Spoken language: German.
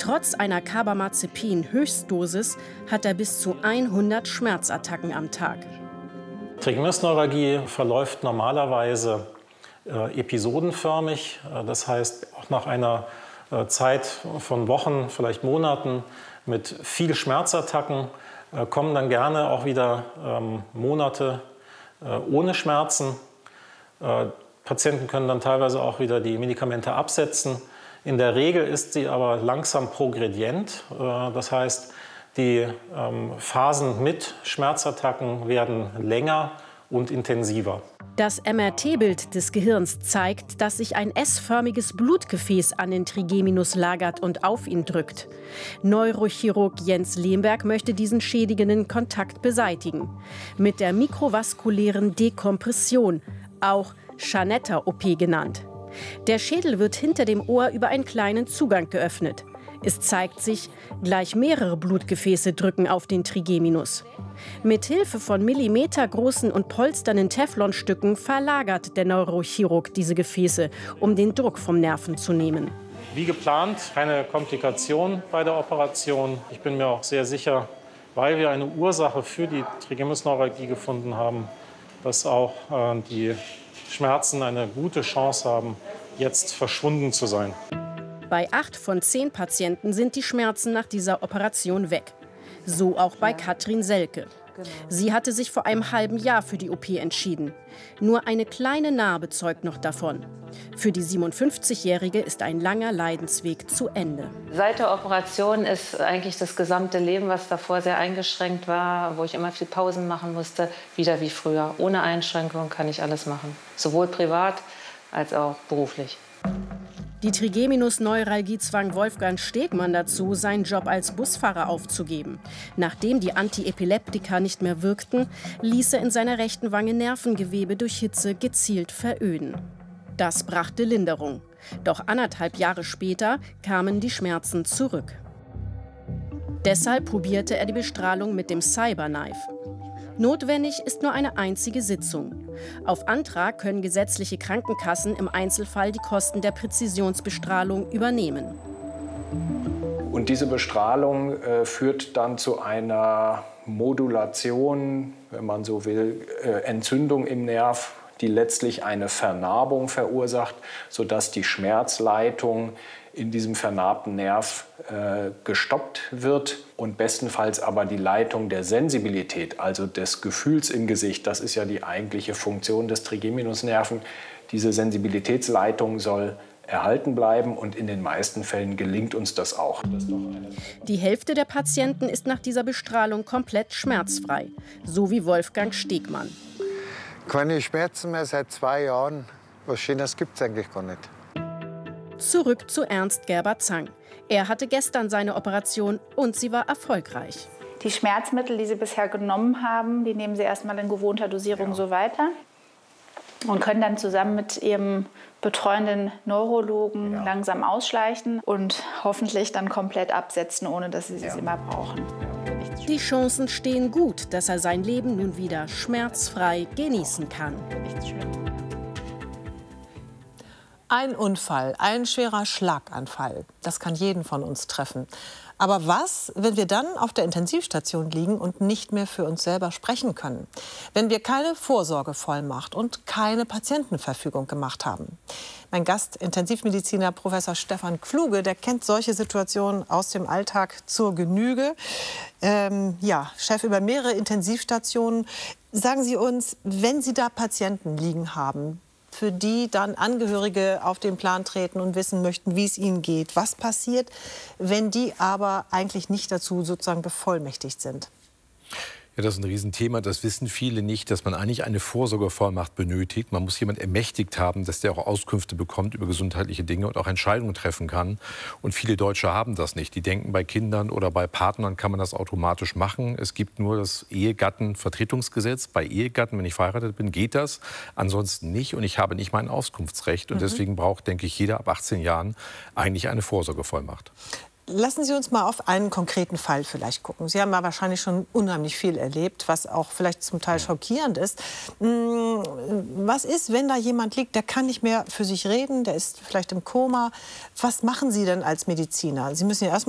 Trotz einer Carbamazepin-Höchstdosis hat er bis zu 100 Schmerzattacken am Tag. Trigeminusneuralgie verläuft normalerweise episodenförmig. Das heißt, auch nach einer Zeit von Wochen, vielleicht Monaten mit viel Schmerzattacken kommen dann gerne auch wieder Monate ohne Schmerzen. Patienten können dann teilweise auch wieder die Medikamente absetzen. In der Regel ist sie aber langsam progredient. Das heißt, die Phasen mit Schmerzattacken werden länger und intensiver. Das MRT-Bild des Gehirns zeigt, dass sich ein S-förmiges Blutgefäß an den Trigeminus lagert und auf ihn drückt. Neurochirurg Jens Lemberg möchte diesen schädigenden Kontakt beseitigen. Mit der mikrovaskulären Dekompression, auch Chanetta-OP genannt. Der Schädel wird hinter dem Ohr über einen kleinen Zugang geöffnet. Es zeigt sich, gleich mehrere Blutgefäße drücken auf den Trigeminus. Mit Hilfe von millimetergroßen und polsternden Teflonstücken verlagert der Neurochirurg diese Gefäße, um den Druck vom Nerven zu nehmen. Wie geplant, keine Komplikation bei der Operation. Ich bin mir auch sehr sicher, weil wir eine Ursache für die Trigeminusneuralgie gefunden haben, dass auch die Schmerzen eine gute Chance haben, jetzt verschwunden zu sein. Bei 8 von 10 Patienten sind die Schmerzen nach dieser Operation weg. So auch bei Katrin Selke. Sie hatte sich vor einem halben Jahr für die OP entschieden. Nur eine kleine Narbe zeugt noch davon. Für die 57-Jährige ist ein langer Leidensweg zu Ende. Seit der Operation ist eigentlich das gesamte Leben, was davor sehr eingeschränkt war, wo ich immer viel Pausen machen musste, wieder wie früher. Ohne Einschränkung kann ich alles machen. Sowohl privat als auch beruflich. Die Trigeminusneuralgie zwang Wolfgang Stegmann dazu, seinen Job als Busfahrer aufzugeben. Nachdem die Antiepileptika nicht mehr wirkten, ließ er in seiner rechten Wange Nervengewebe durch Hitze gezielt veröden. Das brachte Linderung. Doch 1,5 Jahre später kamen die Schmerzen zurück. Deshalb probierte er die Bestrahlung mit dem Cyberknife. Notwendig ist nur eine einzige Sitzung. Auf Antrag können gesetzliche Krankenkassen im Einzelfall die Kosten der Präzisionsbestrahlung übernehmen. Und diese Bestrahlung führt dann zu einer Modulation, wenn man so will, Entzündung im Nerv, die letztlich eine Vernarbung verursacht, sodass die Schmerzleitung in diesem vernarbten Nerv gestoppt wird und bestenfalls aber die Leitung der Sensibilität, also des Gefühls im Gesicht, das ist ja die eigentliche Funktion des Trigeminusnerven, diese Sensibilitätsleitung soll erhalten bleiben und in den meisten Fällen gelingt uns das auch. Die Hälfte der Patienten ist nach dieser Bestrahlung komplett schmerzfrei, so wie Wolfgang Stegmann. Keine Schmerzen mehr seit 2 Jahren. Was Schönes gibt es eigentlich gar nicht. Zurück zu Ernst Gerber-Zang. Er hatte gestern seine Operation und sie war erfolgreich. Die Schmerzmittel, die Sie bisher genommen haben, die nehmen Sie erstmal in gewohnter Dosierung so weiter und können dann zusammen mit Ihrem betreuenden Neurologen langsam ausschleichen und hoffentlich dann komplett absetzen, ohne dass Sie es immer brauchen. Die Chancen stehen gut, dass er sein Leben nun wieder schmerzfrei genießen kann. Ein Unfall, ein schwerer Schlaganfall, das kann jeden von uns treffen. Aber was, wenn wir dann auf der Intensivstation liegen und nicht mehr für uns selber sprechen können? Wenn wir keine Vorsorgevollmacht und keine Patientenverfügung gemacht haben? Mein Gast, Intensivmediziner Professor Stefan Kluge, der kennt solche Situationen aus dem Alltag zur Genüge. Chef über mehrere Intensivstationen. Sagen Sie uns, wenn Sie da Patienten liegen haben, für die dann Angehörige auf den Plan treten und wissen möchten, wie es ihnen geht. Was passiert, wenn die aber eigentlich nicht dazu sozusagen bevollmächtigt sind? Ja, das ist ein Riesenthema. Das wissen viele nicht, dass man eigentlich eine Vorsorgevollmacht benötigt. Man muss jemanden ermächtigt haben, dass der auch Auskünfte bekommt über gesundheitliche Dinge und auch Entscheidungen treffen kann. Und viele Deutsche haben das nicht. Die denken, bei Kindern oder bei Partnern kann man das automatisch machen. Es gibt nur das Ehegattenvertretungsgesetz. Bei Ehegatten, wenn ich verheiratet bin, geht das. Ansonsten nicht. Und ich habe nicht mein Auskunftsrecht. Und deswegen braucht, denke ich, jeder ab 18 Jahren eigentlich eine Vorsorgevollmacht. Lassen Sie uns mal auf einen konkreten Fall vielleicht gucken. Sie haben ja wahrscheinlich schon unheimlich viel erlebt, was auch vielleicht zum Teil schockierend ist. Was ist, wenn da jemand liegt, der kann nicht mehr für sich reden, der ist vielleicht im Koma? Was machen Sie denn als Mediziner? Sie müssen ja erst